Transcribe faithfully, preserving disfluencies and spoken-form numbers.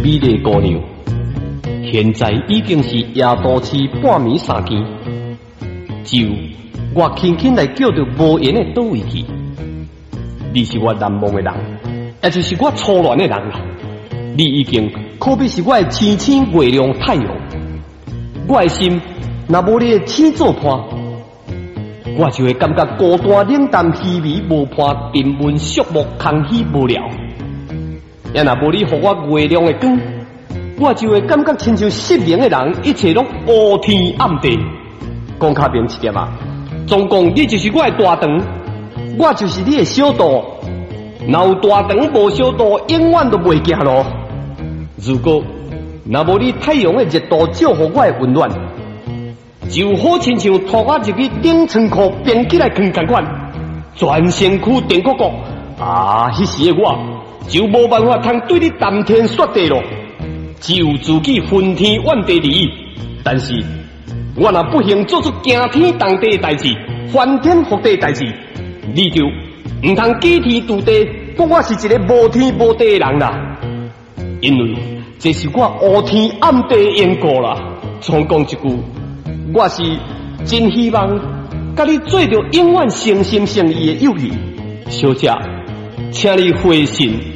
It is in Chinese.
美丽姑娘，现在已经是夜都市半暝三更，就我轻轻来叫着无言的倒位去。你是我难忘的人，也就是我初恋的人啦。你已经可比是我的星星、月亮、太阳。我的心若无你的星做伴，我就会感觉孤单、冷淡、稀微、无伴、沉闷、寂寞、空虚、无聊。也若无你予我月亮的光，我就会感觉亲像失明的人，一切拢乌天暗地。讲较明一点啊，总共你就是我的大肠，我就是你的小肚。若有大肠无小肚，永远都袂行路。如果若无你太阳的热度照予我的温暖，就好亲像拖我入去冷仓库编起来放同款，全身躯电鼓鼓啊！迄时的我就无办法通对你谈天说地咯，只有自己昏天怨地而已。但是我若不幸做出惊天动地的代志、翻天覆地的代志，你就唔通举天度地，讲我是一个无天无地的人啦。因为这是我乌天暗地的缘故啦。总讲一句，我是真希望甲你做着永远诚心诚意的友谊，小姐，请你回信。